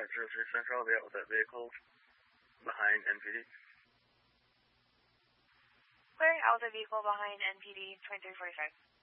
Jersey Central, the outlet vehicle behind NPD. Clear outlet vehicle behind NPD 2345.